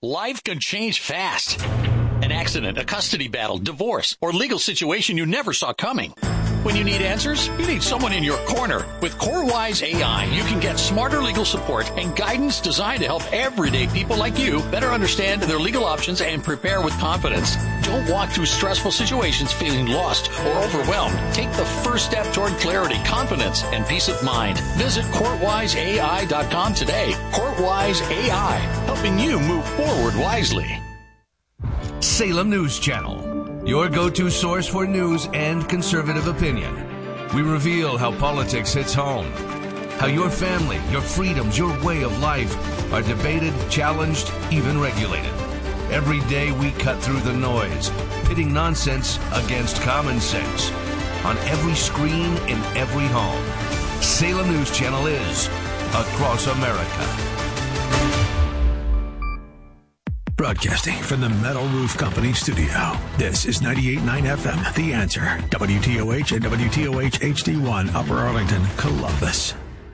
Life can change fast. An accident, a custody battle, divorce, or legal situation you never saw coming. When you need answers, you need someone in your corner. With CoreWise AI, you can get smarter legal support and guidance designed to help everyday people like you better understand their legal options and prepare with confidence. Don't walk through stressful situations feeling lost or overwhelmed. Take the first step toward clarity, confidence, and peace of mind. Visit CourtWiseAI.com today. CourtWise AI, helping you move forward wisely. Salem News Channel, your go-to source for news and conservative opinion. We reveal how politics hits home, how your family, your freedoms, your way of life are debated, challenged, even regulated. Every day we cut through the noise, pitting nonsense against common sense. On every screen, in every home. Salem News Channel is across America. Broadcasting from the Metal Roof Company studio. This is 98.9 FM, The Answer, WTOH and WTOH HD1, Upper Arlington, Columbus.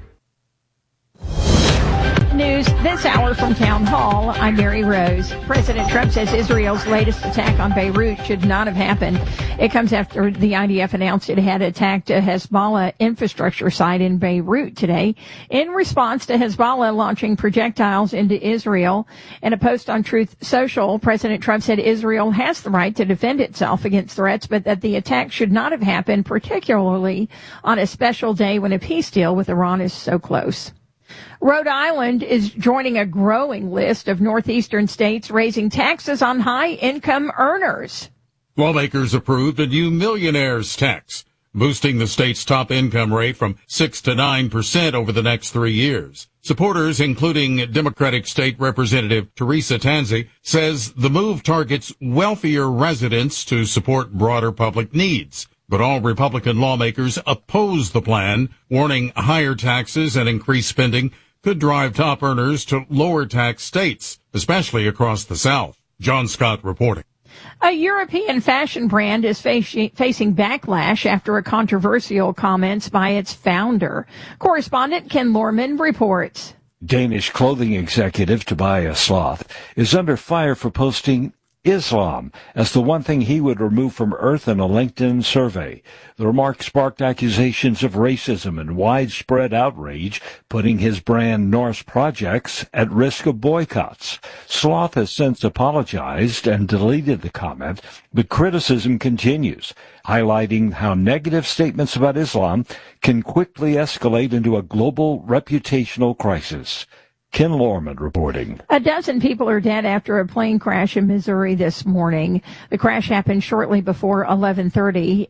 News this hour from Town Hall. I'm Mary Rose. President Trump says Israel's latest attack on Beirut should not have happened. It comes after the IDF announced it had attacked a Hezbollah infrastructure site in Beirut today in response to Hezbollah launching projectiles into Israel. In a post on Truth Social, President Trump said Israel has the right to defend itself against threats, but that the attack should not have happened, particularly on a special day when a peace deal with Iran is so close. Rhode Island is joining a growing list of northeastern states raising taxes on high-income earners. Lawmakers approved a new millionaires tax, boosting the state's top income rate from 6 to 9% over the next 3 years. Supporters, including Democratic State Representative Teresa Tanzi, says the move targets wealthier residents to support broader public needs. But all Republican lawmakers oppose the plan, warning higher taxes and increased spending could drive top earners to lower tax states, especially across the South. John Scott reporting. A European fashion brand is facing backlash after a controversial comments by its founder. Correspondent Ken Lorman reports. Danish clothing executive Tobias Sloth is under fire for posting Islam as the one thing he would remove from Earth in a LinkedIn survey. The remark sparked accusations of racism and widespread outrage, putting his brand Norse Projects at risk of boycotts. Sloth has since apologized and deleted the comment, but criticism continues, highlighting how negative statements about Islam can quickly escalate into a global reputational crisis. Ken Lorman reporting. A dozen people are dead after a plane crash in Missouri this morning. The crash happened shortly before 11:30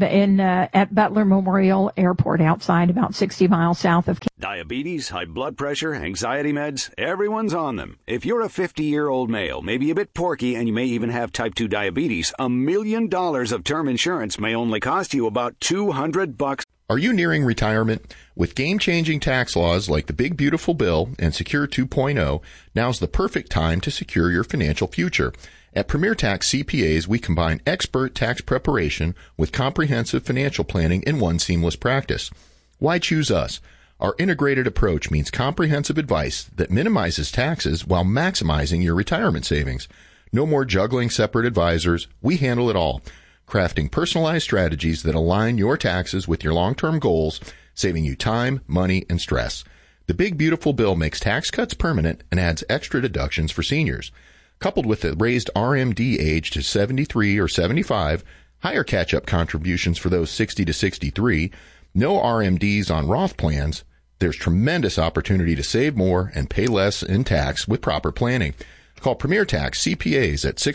at Butler Memorial Airport outside, about 60 miles south of. Diabetes, high blood pressure, anxiety meds, everyone's on them. If you're a 50-year-old male, maybe a bit porky, and you may even have type 2 diabetes, $1 million of term insurance may only cost you about $200. Are you nearing retirement? With game-changing tax laws like the Big Beautiful Bill and Secure 2.0, now's the perfect time to secure your financial future. At Premier Tax CPAs, we combine expert tax preparation with comprehensive financial planning in one seamless practice. Why choose us? Our integrated approach means comprehensive advice that minimizes taxes while maximizing your retirement savings. No more juggling separate advisors. We handle it all, crafting personalized strategies that align your taxes with your long-term goals, saving you time, money, and stress. The Big Beautiful Bill makes tax cuts permanent and adds extra deductions for seniors. Coupled with the raised RMD age to 73 or 75, higher catch-up contributions for those 60 to 63, no RMDs on Roth plans, there's tremendous opportunity to save more and pay less in tax with proper planning. Call Premier Tax CPAs at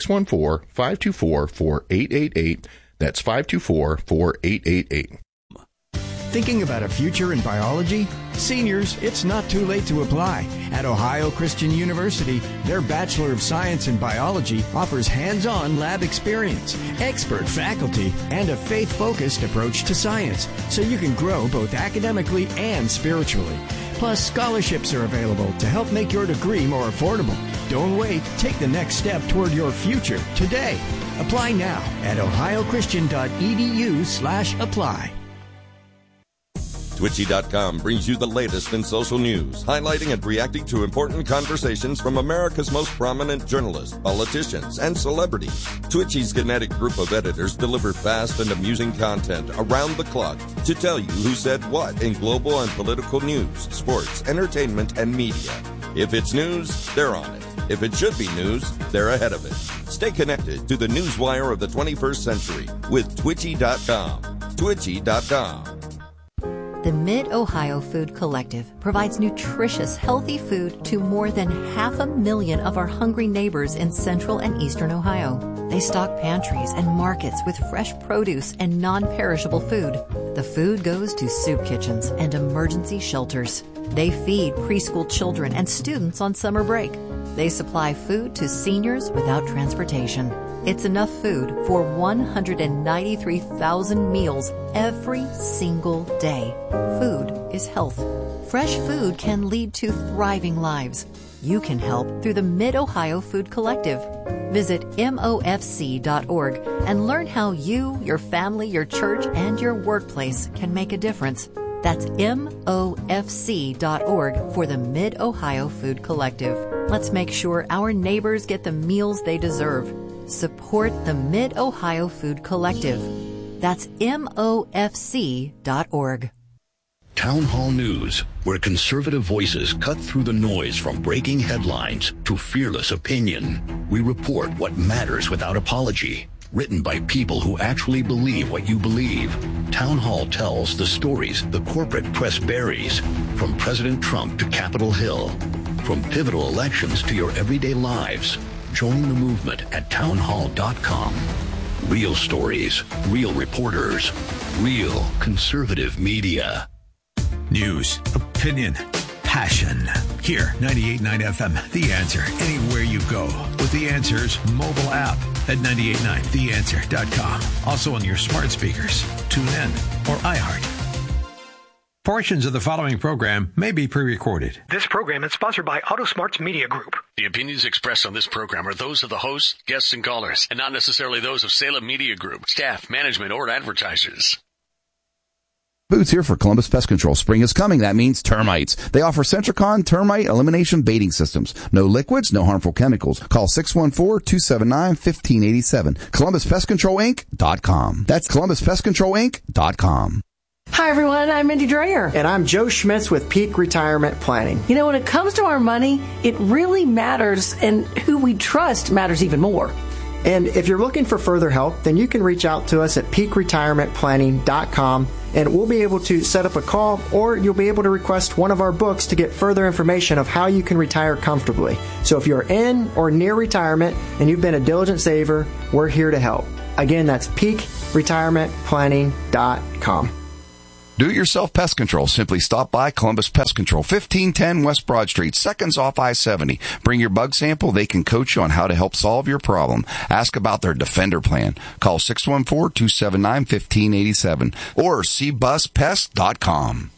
614-524-4888. That's 524-4888. Thinking about a future in biology? Seniors, it's not too late to apply. At Ohio Christian University, their Bachelor of Science in Biology offers hands-on lab experience, expert faculty, and a faith-focused approach to science, so you can grow both academically and spiritually. Plus, scholarships are available to help make your degree more affordable. Don't wait. Take the next step toward your future today. Apply now at ohiochristian.edu/apply. Twitchy.com brings you the latest in social news, highlighting and reacting to important conversations from America's most prominent journalists, politicians, and celebrities. Twitchy's kinetic group of editors deliver fast and amusing content around the clock to tell you who said what in global and political news, sports, entertainment, and media. If it's news, they're on it. If it should be news, they're ahead of it. Stay connected to the newswire of the 21st century with Twitchy.com. Twitchy.com. The Mid-Ohio Food Collective provides nutritious, healthy food to more than 500,000 of our hungry neighbors in central and eastern Ohio. They stock pantries and markets with fresh produce and non-perishable food. The food goes to soup kitchens and emergency shelters. They feed preschool children and students on summer break. They supply food to seniors without transportation. It's enough food for 193,000 meals every single day. Food is health. Fresh food can lead to thriving lives. You can help through the Mid-Ohio Food Collective. Visit MOFC.org and learn how you, your family, your church, and your workplace can make a difference. That's MOFC.org for the Mid-Ohio Food Collective. Let's make sure our neighbors get the meals they deserve. Support the Mid-Ohio Food Collective. That's MOFC.org. Town Hall News, where conservative voices cut through the noise from breaking headlines to fearless opinion. We report what matters without apology. Written by people who actually believe what you believe. Town Hall tells the stories the corporate press buries, from President Trump to Capitol Hill, from pivotal elections to your everyday lives. Join the movement at townhall.com. Real stories, real reporters, real conservative media. News, opinion, passion. Here, 98.9 FM, The Answer. Anywhere you go with The Answer's mobile app at 98.9theanswer.com. Also on your smart speakers, TuneIn, or iHeart. Portions of the following program may be pre-recorded. This program is sponsored by AutoSmarts Media Group. The opinions expressed on this program are those of the hosts, guests, and callers, and not necessarily those of Salem Media Group, staff, management, or advertisers. Boots here for Columbus Pest Control. Spring is coming. That means termites. They offer Centricon termite elimination baiting systems. No liquids, no harmful chemicals. Call 614-279-1587. ColumbusPestControlInc.com. That's ColumbusPestControlInc.com. Hi, everyone. I'm Mindy Dreyer. And I'm Joe Schmitz with Peak Retirement Planning. You know, when it comes to our money, it really matters, and who we trust matters even more. And if you're looking for further help, then you can reach out to us at peakretirementplanning.com, and we'll be able to set up a call, or you'll be able to request one of our books to get further information of how you can retire comfortably. So if you're in or near retirement and you've been a diligent saver, we're here to help. Again, that's peakretirementplanning.com. Do-it-yourself pest control. Simply stop by Columbus Pest Control, 1510 West Broad Street, seconds off I-70. Bring your bug sample. They can coach you on how to help solve your problem. Ask about their Defender plan. Call 614-279-1587 or cbuspest.com.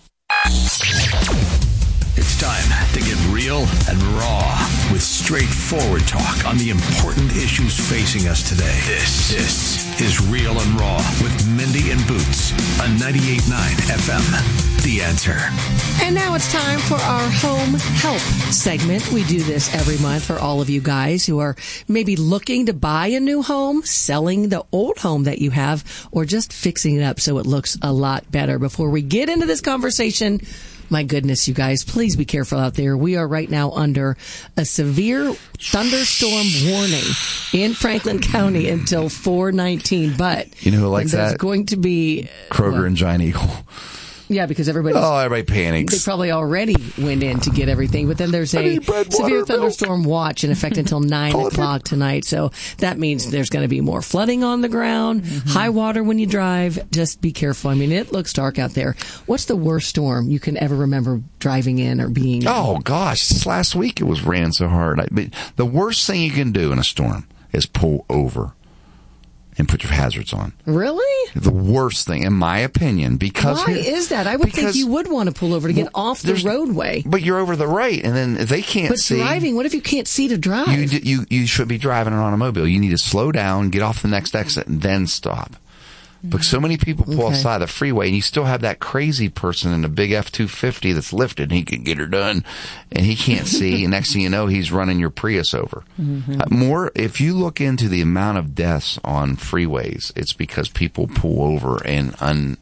It's time to get real and raw with straightforward talk on the important issues facing us today. This is Real and Raw with Mindy and Boots on 98.9 FM. The Answer. And now it's time for our Home Help segment. We do this every month for all of you guys who are maybe looking to buy a new home, selling the old home that you have, or just fixing it up so it looks a lot better. Before we get into this conversation, my goodness, you guys, please be careful out there. We are right now under a severe thunderstorm warning in Franklin County until 4/19. But you know who likes there's that? Going to be Kroger and Giant Eagle. Yeah, because everybody panics. They probably already went in to get everything, but then there's a severe thunderstorm watch in effect until 9 o'clock tonight. So that means there's going to be more flooding on the ground, high water when you drive. Just be careful. I mean, it looks dark out there. What's the worst storm you can ever remember driving in or being in? Oh, gosh. This last week it was ran so hard. The worst thing you can do in a storm is pull over and put your hazards on. Really? The worst thing, in my opinion, because... Why is that? I would think you would want to pull over to get off the roadway. But you're over the right, and then if they can't see... But driving, what if you can't see to drive? You should be driving an automobile. You need to slow down, get off the next exit, and then stop. But so many people pull outside the freeway, and you still have that crazy person in a big F-250 that's lifted, and he can get her done, and he can't see. And next thing you know, he's running your Prius over. If you look into the amount of deaths on freeways, it's because people pull over and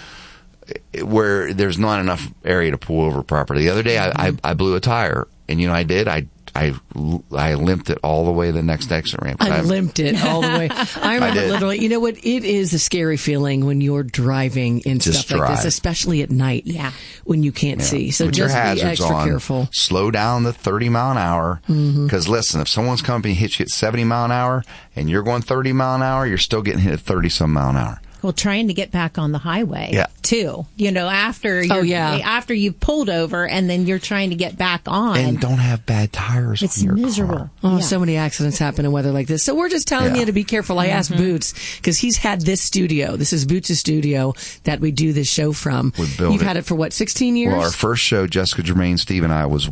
where there's not enough area to pull over properly. The other day, I blew a tire, and you know what I did? I limped it all the way to the next exit ramp. I limped it all the way. I remember literally, you know what? It is a scary feeling when you're driving in stuff like this, especially at night when you can't see. So just be extra careful. Slow down to 30 mile an hour. Because listen, if someone's coming and hits you at 70 mile an hour and you're going 30 mile an hour, you're still getting hit at 30 some mile an hour. Well, trying to get back on the highway, too. You know, after you've pulled over and then you're trying to get back on. And don't have bad tires. It's miserable. Oh, so many accidents happen in weather like this. So we're just telling you to be careful. I asked Boots, because he's had this studio. This is Boots' studio that we do this show from. You've had it for, what, 16 years? Well, our first show, Jessica Germain, Steve, and I, was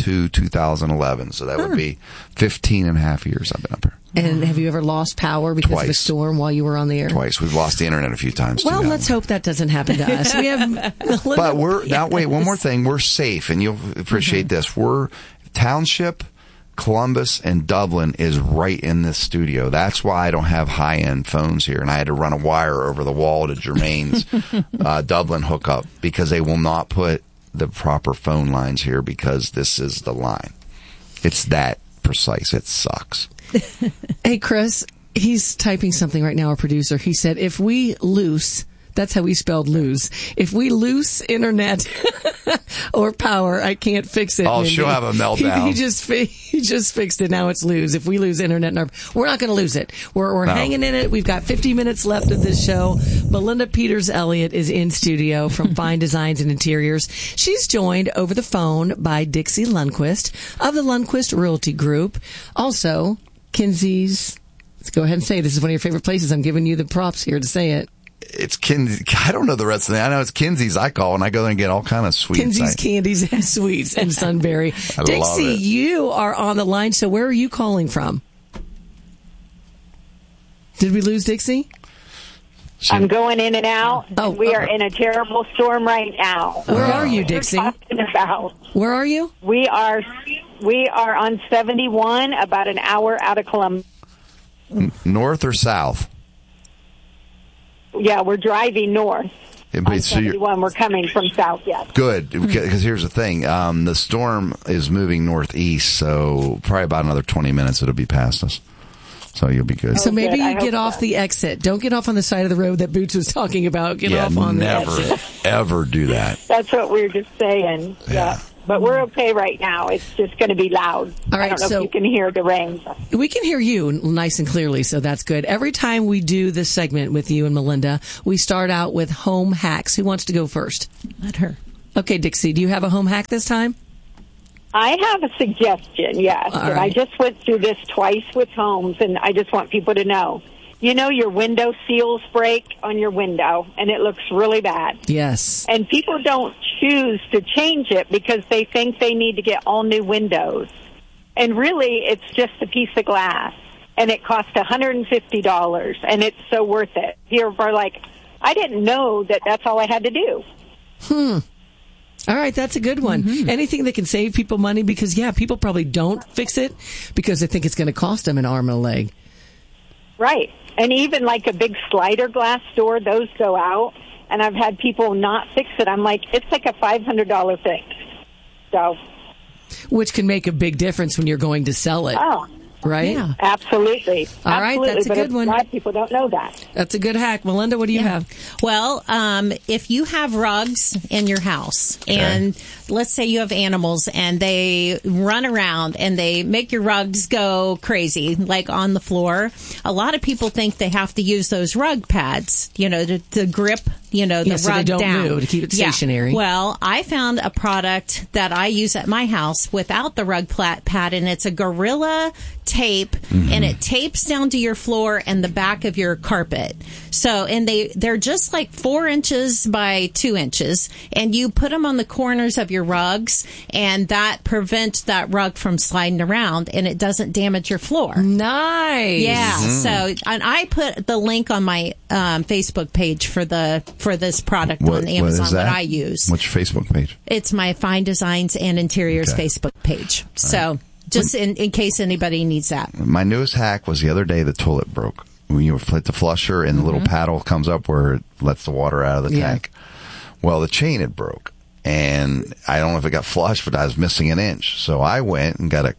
1/2/2011. So that would be 15 and a half years I've been up here. And have you ever lost power because of a storm while you were on the air? Twice. We've lost the internet a few times. Well, let's hope that doesn't happen to us. We have, but wait, one more thing. We're safe, and you'll appreciate this. We're Township, Columbus, and Dublin is right in this studio. That's why I don't have high-end phones here, and I had to run a wire over the wall to Jermaine's Dublin hookup because they will not put the proper phone lines here because this is the line. It's that precise. It sucks. Hey, Chris, he's typing something right now, our producer. He said, if we lose, that's how he spelled lose. If we lose internet or power, I can't fix it. Oh, she'll have a meltdown. He just fixed it. Now it's lose. If we lose internet, we're not going to lose it. We're hanging in it. We've got 50 minutes left of this show. Melinda Peters-Elliott is in studio from Fine Designs and Interiors. She's joined over the phone by Dixie Lundquist of the Lundquist Realty Group. Also, Kinsey's. Let's go ahead and say this is one of your favorite places. I'm giving you the props here to say it. It's Kinsey. I don't know the rest of the name. I know it's Kinsey's I call, and I go there and get all kind of sweets. Kinsey's Candies and Sweets in Sunbury. Dixie, you are on the line, so where are you calling from? Did we lose Dixie? I'm going in and out. We are in a terrible storm right now. Where are you, Dixie? Where are you? We are on 71, about an hour out of Columbus. North or south? Yeah, we're driving north. On 71, we're coming from south, yes. Good, because here's the thing. The storm is moving northeast, so probably about another 20 minutes it'll be past us. So you'll be good. So maybe you get off the exit. Don't get off on the side of the road that Boots was talking about. Get off on the exit. Never, ever do that. That's what we were just saying. Yeah. But we're okay right now. It's just going to be loud. All right, I don't know if you can hear the rain. We can hear you nice and clearly, so that's good. Every time we do this segment with you and Melinda, we start out with home hacks. Who wants to go first? Let her. Okay, Dixie, do you have a home hack this time? I have a suggestion, yes. And I just went through this twice with homes, and I just want people to know. You know, your window seals break on your window, and it looks really bad. Yes. And people don't choose to change it because they think they need to get all new windows. And really, it's just a piece of glass, and it costs $150, and it's so worth it. Here, for I didn't know that that's all I had to do. All right, that's a good one. Anything that can save people money because, people probably don't fix it because they think it's going to cost them an arm and a leg. Right. And even like a big slider glass door, those go out. And I've had people not fix it. I'm like, it's like a $500 fix. So, which can make a big difference when you're going to sell it. Oh. Right? Yeah. Absolutely. All right, that's a good one. A lot of people don't know that. That's a good hack. Melinda, what do you have? Well, if you have rugs in your house, and let's say you have animals and they run around and they make your rugs go crazy, like on the floor, a lot of people think they have to use those rug pads, to grip the rug so they don't down. move, to keep it stationary. Well, I found a product that I use at my house without the rug pad, and it's a Gorilla tape, and it tapes down to your floor and the back of your carpet. So, and they're just like 4 inches by 2 inches, and you put them on the corners of your rugs, and that prevents that rug from sliding around, and it doesn't damage your floor. Nice. Yeah. So, and I put the link on my Facebook page for this product on Amazon that I use. What's your Facebook page? It's my Fine Designs and Interiors Facebook page. So, just in case anybody needs that. My newest hack was the other day the toilet broke. When you hit the flusher and the little paddle comes up where it lets the water out of the tank. Well, the chain had broke. And I don't know if it got flushed, but I was missing an inch. So I went and got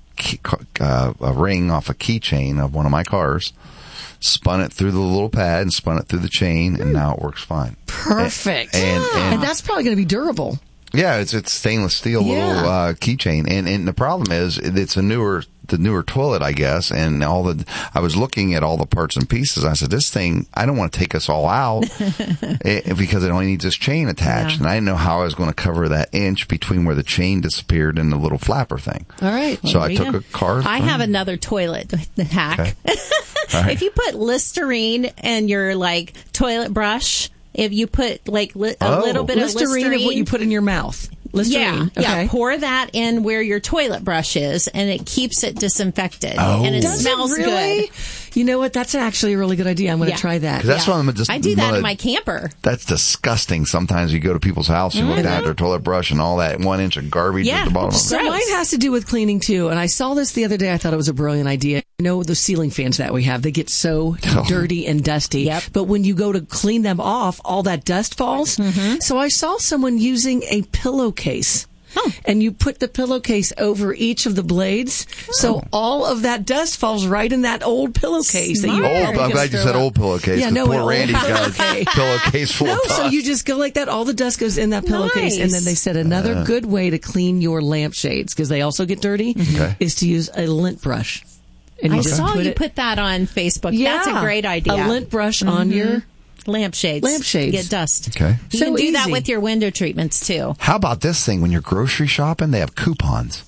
a ring off a keychain of one of my cars, spun it through the little pad and spun it through the chain, and now it works fine. Perfect. And that's probably going to be durable. Yeah, it's stainless steel little keychain, and the problem is it's the newer toilet, I guess, and I was looking at all the parts and pieces. I said, this thing, I don't want to take us all out because it only needs this chain attached, and I didn't know how I was going to cover that inch between where the chain disappeared and the little flapper thing. All right. So I took a car. I have another toilet hack. Okay. Right. If you put Listerine in your toilet brush. If you put a little bit of Listerine of what you put in your mouth. Listerine. Yeah. Pour that in where your toilet brush is, and it keeps it disinfected. Oh. And it Does smells it really? good. You know what? That's actually a really good idea. I'm going to try that. That's why I do that in my camper. That's disgusting. Sometimes you go to people's house and look down at their toilet brush and all that 1 inch of garbage at the bottom of it. So mine has to do with cleaning too. And I saw this the other day. I thought it was a brilliant idea. You know, the ceiling fans that we have, they get so dirty and dusty. Yep. But when you go to clean them off, all that dust falls. So I saw someone using a pillowcase. And you put the pillowcase over each of the blades, so all of that dust falls right in that old pillowcase. That you I'm glad you said old pillowcase. Yeah, no, poor Randy's got a pillowcase full of dust. So you just go like that. All the dust goes in that pillowcase, and then they said another good way to clean your lampshades, because they also get dirty, is to use a lint brush. And I saw you put that on Facebook. Yeah, that's a great idea. A lint brush on your lampshades. Lampshades. Get dust. Okay. You can do that with your window treatments too. How about this thing? When you're grocery shopping, they have coupons.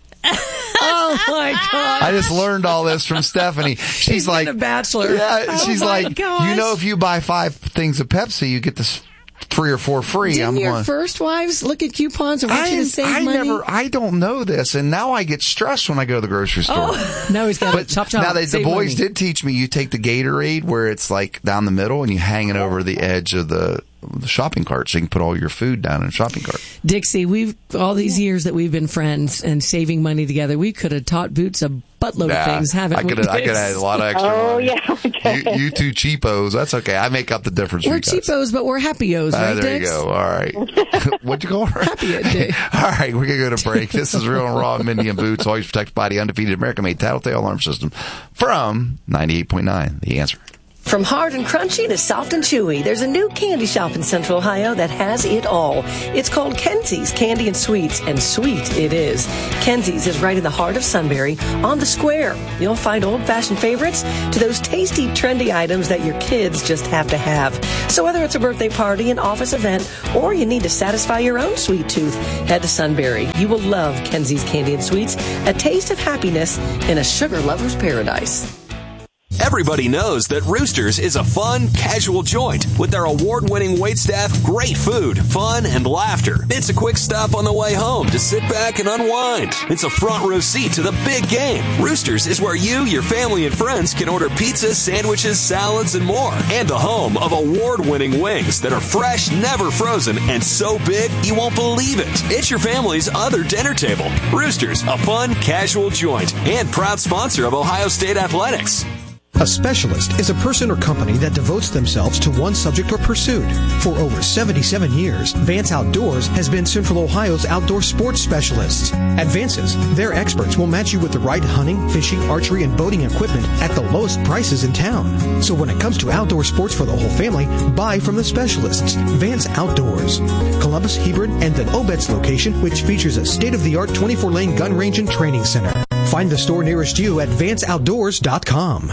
Oh my God. I just learned all this from Stephanie. She's like a bachelor. Yeah, she's like, gosh. you know, if you buy 5 things of Pepsi, you get this 3 or 4 free. Didn't your first wives look at coupons and want you to save money? I don't know this, and now I get stressed when I go to the grocery store. No, he's got to chop. Now the boys did teach me. You take the Gatorade where it's like down the middle, and you hang it over the edge of the shopping cart, so you can put all your food down in a shopping cart. Dixie, we've all these years that we've been friends and saving money together, we could have taught Boots a buttload of things, haven't we? I could have had a lot of extra money. Yeah. You two cheapos. That's okay. I make up the difference. We're cheapos, but we're happyos, right, there Dix? you go. All right. What'd you call her? Happy day. All right, we're going to go to break. This is Real and Raw, Mindy and Boots, always protected by the undefeated American-made Tattletale alarm system from 98.9. The Answer. From hard and crunchy to soft and chewy, there's a new candy shop in Central Ohio that has it all. It's called Kenzie's Candy and Sweets, and sweet it is. Kenzie's is right in the heart of Sunbury, on the square. You'll find old-fashioned favorites to those tasty, trendy items that your kids just have to have. So whether it's a birthday party, an office event, or you need to satisfy your own sweet tooth, head to Sunbury. You will love Kenzie's Candy and Sweets, a taste of happiness in a sugar lover's paradise. Everybody knows that Roosters is a fun, casual joint with their award-winning waitstaff, great food, fun, and laughter. It's a quick stop on the way home to sit back and unwind. It's a front row seat to the big game. Roosters is where you, your family, and friends can order pizza, sandwiches, salads, and more. And the home of award-winning wings that are fresh, never frozen, and so big you won't believe it. It's your family's other dinner table. Roosters, a fun, casual joint, and proud sponsor of Ohio State Athletics. A specialist is a person or company that devotes themselves to one subject or pursuit. For over 77 years, Vance Outdoors has been Central Ohio's outdoor sports specialists. At Vance's, their experts will match you with the right hunting, fishing, archery, and boating equipment at the lowest prices in town. So when it comes to outdoor sports for the whole family, buy from the specialists. Vance Outdoors. Columbus, Hebron, and the Obetz location, which features a state-of-the-art 24-lane gun range and training center. Find the store nearest you at vanceoutdoors.com.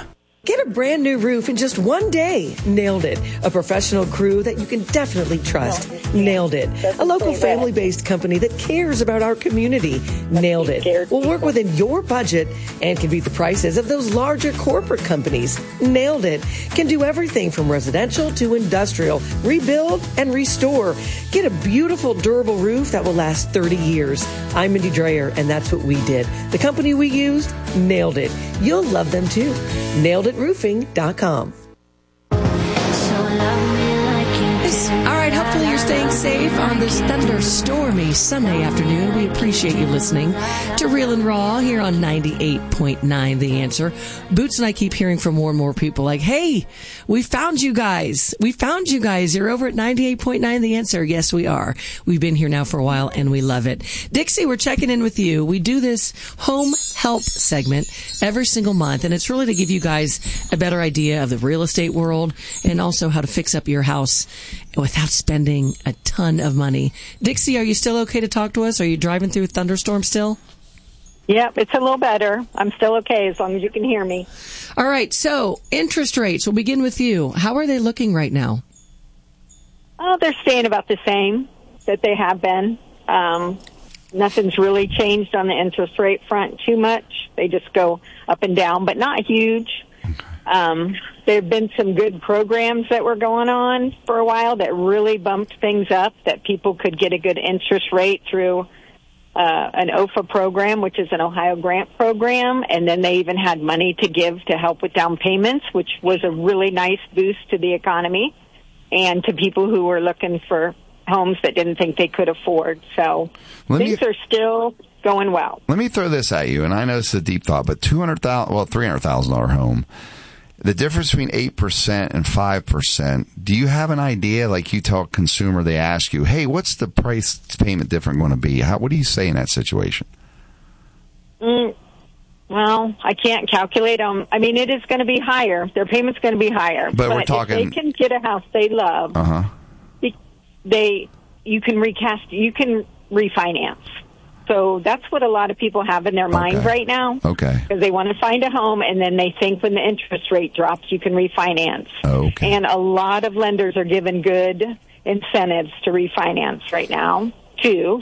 Get a brand new roof in just one day. Nailed It. A professional crew that you can definitely trust. Nailed It. A local family-based company that cares about our community. Nailed It. Will work within your budget and can beat the prices of those larger corporate companies. Nailed It. Can do everything from residential to industrial. Rebuild and restore. Get a beautiful, durable roof that will last 30 years. I'm Mindy Dreyer, and that's what we did. The company we used, Nailed It. You'll love them too. NailedItRoofing.com. All right, hopefully you're staying safe on this thunderstormy Sunday afternoon. We appreciate you listening to Real and Raw here on 98.9 The Answer. Boots and I keep hearing from more and more people like, hey, we found you guys. We found you guys. You're over at 98.9 The Answer. Yes, we are. We've been here now for a while, and we love it. Dixie, we're checking in with you. We do this home help segment every single month, and it's really to give you guys a better idea of the real estate world and also how to fix up your house without spending a ton of money. Dixie, are you still okay to talk to us? Are you driving through a thunderstorm still? Yep, it's a little better. I'm still okay as long as you can hear me. All right, so interest rates, we'll begin with you. How are they looking right now? Oh, they're staying about the same that they have been. Nothing's really changed on the interest rate front too much. They just go up and down, but not huge. There have been some good programs that were going on for a while that really bumped things up, that people could get a good interest rate through an OFA program, which is an Ohio grant program, and then they even had money to give to help with down payments, which was a really nice boost to the economy and to people who were looking for homes that didn't think they could afford. So things are still going well. Let me throw this at you, and I know it's a deep thought, but $300,000 home. The difference between 8% and 5%, do you have an idea? Like you tell a consumer, they ask you, hey, what's the price payment difference going to be? What do you say in that situation? Well, I can't calculate them. I mean, it is going to be higher. Their payment's going to be higher. But we're talking... if they can get a house they love, you can recast, you can refinance. So that's what a lot of people have in their mind right now. Okay. Because they want to find a home, and then they think when the interest rate drops, you can refinance. Okay. And a lot of lenders are giving good incentives to refinance right now, too.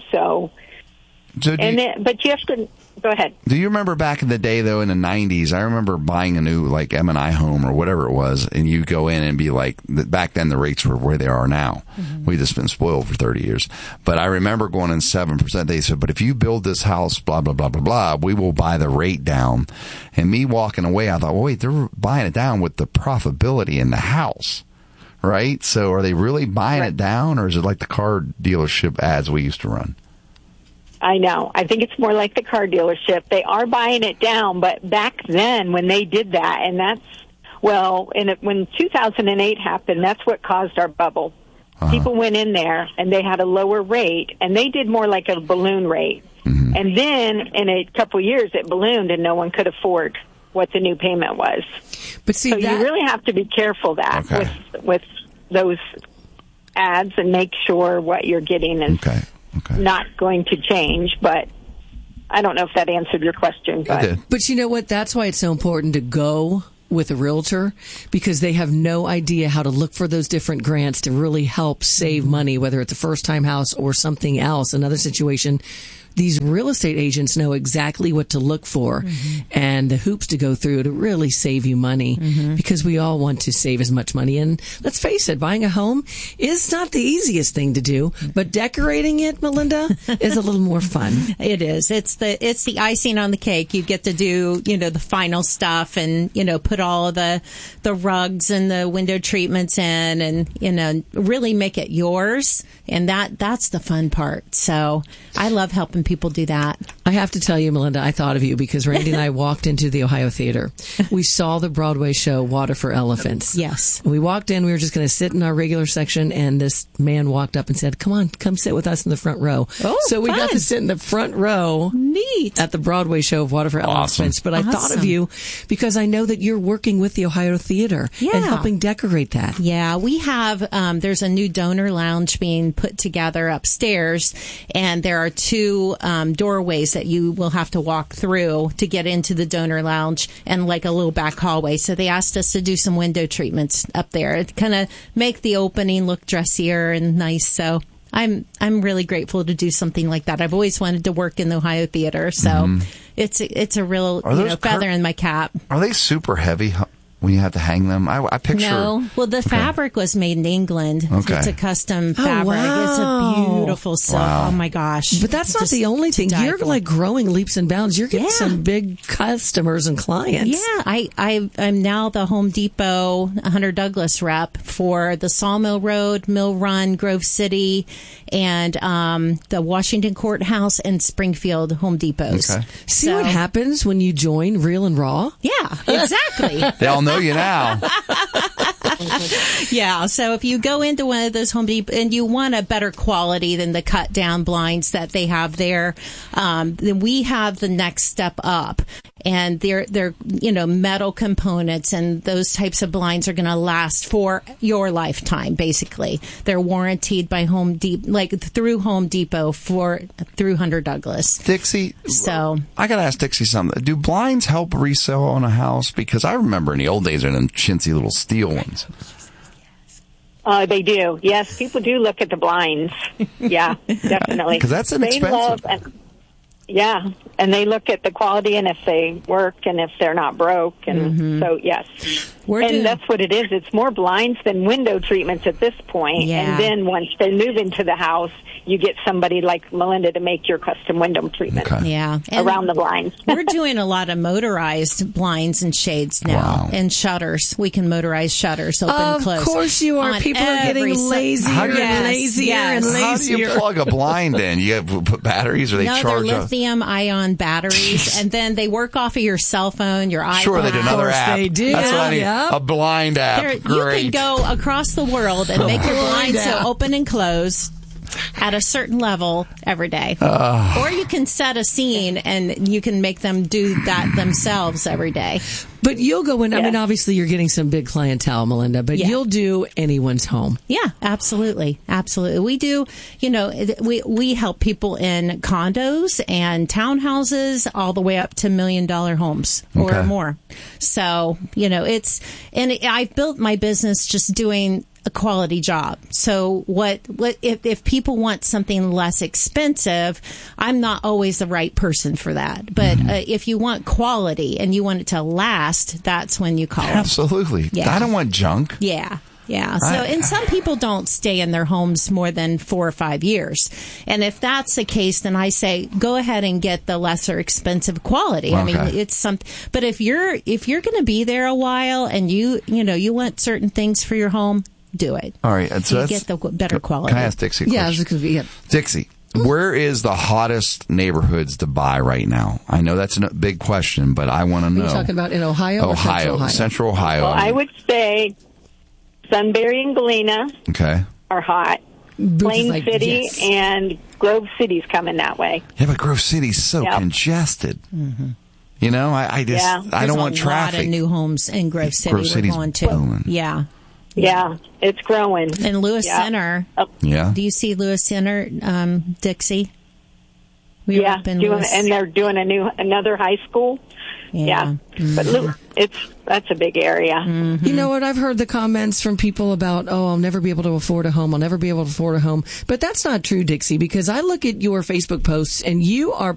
But you have to... Go ahead. Do you remember back in the day, though, in the 90s, I remember buying a new, like, M&I home or whatever it was, and you go in and be like, back then the rates were where they are now. Mm-hmm. We've just been spoiled for 30 years. But I remember going in 7%. They said, but if you build this house, blah, blah, blah, blah, blah, we will buy the rate down. And me walking away, I thought, well, wait, they're buying it down with the profitability in the house. Right? So are they really buying it down, or is it like the car dealership ads we used to run? I know. I think it's more like the car dealership. They are buying it down, but back then when they did that, and that's, when 2008 happened, that's what caused our bubble. Uh-huh. People went in there, and they had a lower rate, and they did more like a balloon rate. Mm-hmm. And then in a couple of years, it ballooned, and no one could afford what the new payment was. But see, so you really have to be careful with those ads and make sure what you're getting is not going to change. But I don't know if that answered your question. But you know what? That's why it's so important to go with a realtor, because they have no idea how to look for those different grants to really help save money, whether it's a first-time house or something else, another situation. These real estate agents know exactly what to look for and the hoops to go through to really save you money, because we all want to save as much money. And let's face it, buying a home is not the easiest thing to do, but decorating it, Melinda, is a little more fun. It is. It's the icing on the cake. You get to do, the final stuff and, put all of the rugs and the window treatments in and, really make it yours. And that's the fun part. So I love helping people do that. I have to tell you, Melinda, I thought of you because Randy and I walked into the Ohio Theater. We saw the Broadway show Water for Elephants. Yes. We walked in. We were just going to sit in our regular section, and this man walked up and said, come sit with us in the front row. Oh, so we got to sit in the front row. Neat. At the Broadway show of Water for Elephants. But I thought of you because I know that you're working with the Ohio Theater and helping decorate that. Yeah, we have, there's a new donor lounge being put together upstairs, and there are two two doorways that you will have to walk through to get into the donor lounge, and like a little back hallway. So they asked us to do some window treatments up there to kind of make the opening look dressier and nice. So I'm really grateful to do something like that. I've always wanted to work in the Ohio Theater, so it's a real feather in my cap. Are they super heavy when you have to hang them? I picture. No. Well, the fabric was made in England. Okay. It's a custom fabric. Wow. It's a beautiful silk. Wow. Oh my gosh. But that's not the only thing. You're like growing leaps and bounds. You're getting some big customers and clients. Yeah. I'm now the Home Depot Hunter Douglas rep for the Sawmill Road, Mill Run, Grove City, and the Washington Courthouse and Springfield Home Depots. Okay. See what happens when you join Real and Raw? Yeah, exactly. They all know you now. Yeah, so if you go into one of those Home Depot and you want a better quality than the cut down blinds that they have there, then we have the next step up, and they're metal components, and those types of blinds are going to last for your lifetime. Basically, they're warranted by Home Depot, like through Home Depot through Hunter Douglas. Dixie, so I got to ask Dixie something. Do blinds help resale on a house? Because I remember in the old days, they're them chintzy little steel ones. They do. Yes, people do look at the blinds. Yeah, definitely. Because that's inexpensive. And they look at the quality and if they work and if they're not broke. And so, yes. That's what it is. It's more blinds than window treatments at this point. Yeah. And then once they move into the house, you get somebody like Melinda to make your custom window treatment. Okay. Yeah. Around the blinds. We're doing a lot of motorized blinds and shades now. And shutters. We can motorize shutters, open and close. Of course you are. People are getting lazier and lazier and lazier. How do you plug a blind in? You have to put batteries, or they charge they're lithium-ion batteries, and then they work off of your cell phone, your iPhone. Sure, they do another app. They do. That's what I need. A blind app. Great. You can go across the world and make your blinds so open and close at a certain level every day. Or you can set a scene and you can make them do that themselves every day. But you'll go in, I mean, obviously you're getting some big clientele, Melinda, but you'll do anyone's home. Yeah, absolutely. Absolutely. We do, we help people in condos and townhouses all the way up to $1 million homes or more. So, I've built my business just doing a quality job. So what if people want something less expensive, I'm not always the right person for that. But if you want quality and you want it to last, that's when you call Absolutely. Yeah. I don't want junk. Yeah. Yeah. So, and some people don't stay in their homes more than 4 or 5 years. And if that's the case, then I say, go ahead and get the lesser expensive quality. I mean, it's something, but if you're going to be there a while and you want certain things for your home, do it. All right. So you get the better quality. Can I ask Dixie a question? Dixie, where is the hottest neighborhoods to buy right now? I know that's a big question, but I want to know. Are you talking about in Ohio or Central Ohio? Well, I would say Sunbury and Galena are hot. Plain City and Grove City's coming that way. Yeah, but Grove City's so congested. Mm-hmm. I don't want traffic. There's a lot of new homes in Grove City we're going to. Booming. Yeah. Yeah, it's growing. And Lewis Center. Yeah. Do you see Lewis Center, Dixie? And they're doing another high school. Yeah. Mm-hmm. But look, that's a big area. Mm-hmm. You know what? I've heard the comments from people about, I'll never be able to afford a home. I'll never be able to afford a home. But that's not true, Dixie, because I look at your Facebook posts and you are